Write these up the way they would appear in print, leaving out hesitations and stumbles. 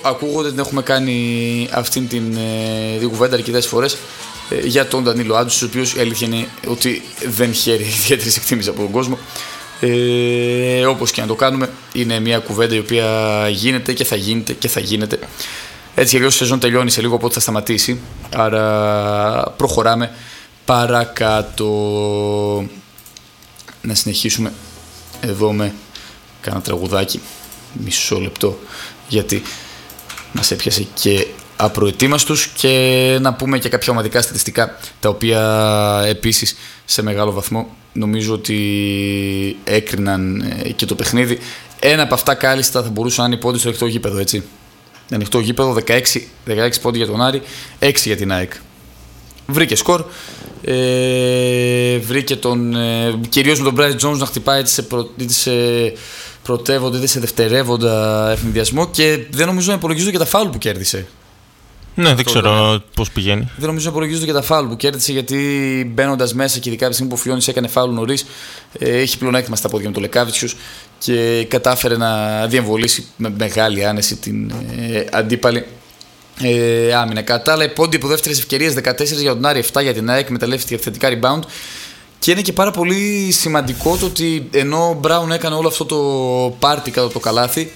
ακούγονται, την έχουμε κάνει αυτήν την κουβέντα αρκετές φορές για τον Ντανίλο Άντζους, ο οποίος η αλήθεια είναι ότι δεν χαίρει ιδιαίτερη εκτίμηση από τον κόσμο. Όπως και να το κάνουμε, είναι μια κουβέντα η οποία γίνεται και θα γίνεται και θα γίνεται. Έτσι αλλιώς η σεζόν τελειώνει σε λίγο, οπότε θα σταματήσει. Άρα προχωράμε παρακάτω. Να συνεχίσουμε εδώ με κάνα τραγουδάκι. Μισό λεπτό, γιατί μας έπιασε και απροετοίμαστος, και να πούμε και κάποια ομαδικά στατιστικά, τα οποία επίσης σε μεγάλο βαθμό νομίζω ότι έκριναν και το παιχνίδι. Ένα από αυτά κάλλιστα θα μπορούσε να είναι οι πόντοι στο ανοιχτό γήπεδο, έτσι. Ανοιχτό γήπεδο, 16 πόντοι για τον Άρη, 6 για την ΑΕΚ. Βρήκε σκορ, βρήκε κυρίως με τον Bryce Jones να χτυπάει είτε σε πρωτεύοντα είτε σε δευτερεύοντα ευνηδιασμό, και δεν νομίζω να υπολογίζονται και τα φάουλ που κέρδισε. Ναι, δεν ξέρω πώς πηγαίνει. Δεν νομίζω να υπολογίζονται και τα φάουλ που κέρδισε, γιατί μπαίνοντας μέσα και ειδικά από τη στιγμή που ο Φιόνης έκανε φάουλ νωρίς, έχει πλεονέκτημα στα πόδια με τον Λεκάβιτσιους και κατάφερε να διεμβολήσει με μεγάλη άνεση την αντίπαλη άμυνα. Κατά άλλα, πόντι από δεύτερες ευκαιρίες, 14 για τον Άρη, 7 για την ΑΕΚ, εκμεταλλεύτηκε θετικά rebound. Και είναι και πάρα πολύ σημαντικό το ότι ενώ ο Μπράουν έκανε όλο αυτό το πάρτι κάτω από το καλάθι,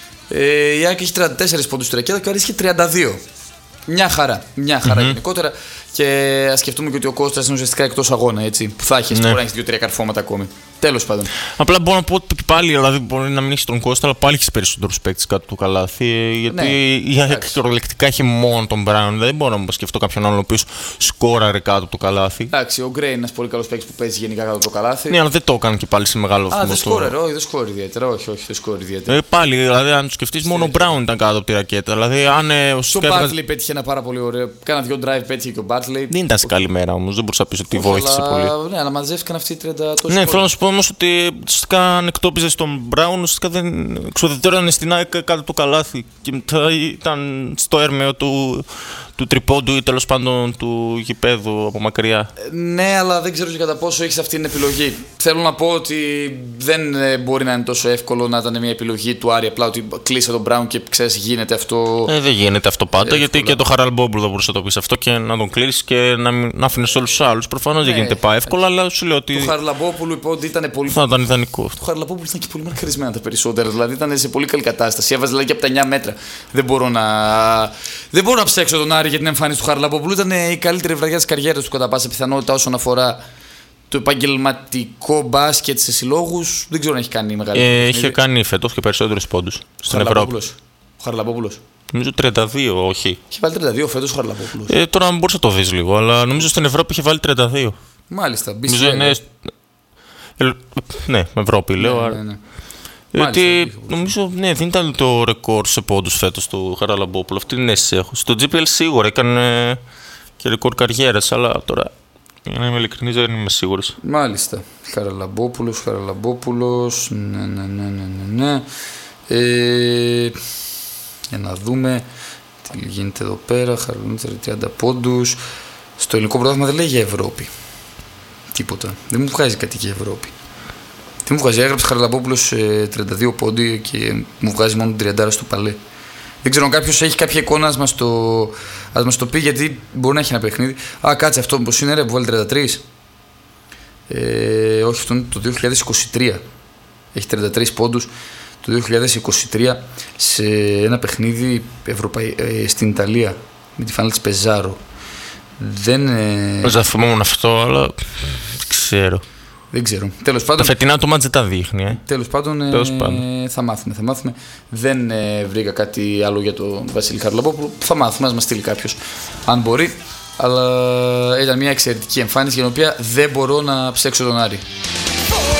η ΑΕΚ έχει 34 πόντους στη ρακέτα και ο Άρης έχει 32. Μια χαρά γενικότερα. Και ας σκεφτούμε και ότι ο Κώστας είναι ουσιαστικά εκτός αγώνα, έτσι, που θα έχει, μπορεί να έχει 2-3 καρφώματα ακόμη. Τέλος πάντων. Απλά μπορώ να πω ότι πάλι, δηλαδή, μπορεί να μην έχει τον Κώστα, αλλά πάλι έχει περισσότερους παίκτες κάτω του καλάθι. Γιατί η ΑΕΚ κυριολεκτικά έχει μόνο τον Μπράουν. Δεν μπορώ να σκεφτώ κάποιον άλλον ο οποίος σκόραρε κάτω από το καλάθι. Εντάξει, ο Γκρέι είναι ένας πολύ καλός παίκτης που παίζει γενικά κάτω από το καλάθι. Ναι, αλλά δεν το έκανε και πάλι σε μεγάλο βαθμό. Δεν σκόραρε, δεν σκόραρε ιδιαίτερα. Όχι, δεν σκόραρε ιδιαίτερα. Πάλι, δηλαδή, αν το σκεφτείς, μόνο ο Μπράουν ήταν κάτω από τη ρακέτα. Δηλαδή, αν. Ο Μπάρτλεϊ πέτυχε ένα πάρα πολύ ωραίο. Κάνα δύο drive πέτυχε και ο Μπάρτλεϊ. Δεν ήταν σε καλή μέρα όμως, δεν μπορούσα να πει ότι βοήθησε πολύ. Ναι, αλλά μαζεύτηκαν αυτοί οι 30 τόσο. Ναι, θέλω να σου πω όμως ότι ουσιαστικά αν εκτόπιζε τον Μπράουν, ουσιαστικά δεν εξοδετέρωνε στην ΑΕΚ κάτω από το καλάθι. Και μετά ήταν στο έρμεο του τριπόντου ή τέλος πάντων του γηπέδου από μακριά. Ναι, αλλά δεν ξέρω και κατά πόσο έχεις αυτή την επιλογή. Θέλω να πω ότι δεν μπορεί να είναι τόσο εύκολο να ήταν μια επιλογή του Άρη. Απλά ότι κλείσε τον Μπράουν και ξέρεις, γίνεται αυτό. Δεν γίνεται αυτό πάντα, εύκολα. Γιατί και το Χαραλμπόμπουλο θα μπορούσε να το πει αυτό και να τον κλείσει και να αφήνει όλους τους άλλους. Προφανώς δεν γίνεται πάει εύκολα, αλλά σου λέω ότι. Το Χαραλμπόπουλο είπα ότι ήταν πολύ. Θα ήταν ιδανικό. Το Χαραλμπόπουλο ήταν και πολύ μαρκαρισμένα τα περισσότερα. Δηλαδή ήταν σε πολύ καλή κατάσταση. Έβαζε δηλαδή και από τα 9 μέτρα. Δεν μπορώ να ψέξω τον Άρη για την εμφάνιση του Χαραλαμπόπουλου. Ήταν η καλύτερη βραδιά της καριέρας του κατά πάσα πιθανότητα όσον αφορά το επαγγελματικό μπάσκετ σε συλλόγους. Δεν ξέρω αν έχει κάνει μεγάλη. Είχε κάνει φέτος και περισσότερους πόντους στην Ευρώπη. Ο Χαραλαμπόπουλος. Νομίζω 32, όχι. Είχε βάλει 32 φέτος ο Χαραλαμπόπουλος. Τώρα μπορείς να το δεις λίγο, αλλά νομίζω στην Ευρώπη είχε βάλει 32. Μάλιστα. Ναι, Ευρώπη λέω. Ναι. Γιατί νομίζω δεν ήταν το ρεκόρ σε πόντους φέτος του Χαραλαμπόπουλου. Αυτή την αίσθηση έχω. Στο GPL σίγουρα έκανε και ρεκόρ καριέρας, αλλά τώρα για να είμαι ειλικρινής δεν είμαι σίγουρος. Μάλιστα. Χαραλαμπόπουλος. Ναι. Για να δούμε τι γίνεται εδώ πέρα. Χαραλαμπόπουλος 30 πόντους. Στο ελληνικό πρωτάθλημα δεν λέει για Ευρώπη. Τίποτα. Δεν μου βγάζει κάτι για Ευρώπη. Τι μου βγάζει, έγραψε Χαραλαμπόπουλος 32 πόντι και μου βγάζει μόνο 30 στο παλέ. Δεν ξέρω αν κάποιος έχει κάποια εικόνα, ας μας το πει, γιατί μπορεί να έχει ένα παιχνίδι. Κάτσε, αυτό πως είναι, που βάλει 33. Όχι, αυτό είναι το 2023. Έχει 33 πόντους το 2023 σε ένα παιχνίδι στην Ιταλία με τη φανέλα της Πεζάρο. Δεν θυμόμουν αυτό, αλλά δεν ξέρω. Δεν ξέρω. Τέλος πάντων. Τα φετινά το μάτς δεν τα δείχνει. Τέλος πάντων, θα μάθουμε. Δεν βρήκα κάτι άλλο για τον Βασίλη Χαραλαμπόπουλο. Θα μάθουμε, ας μας στείλει κάποιος αν μπορεί. Αλλά ήταν μια εξαιρετική εμφάνιση για την οποία δεν μπορώ να ψέξω τον Άρη.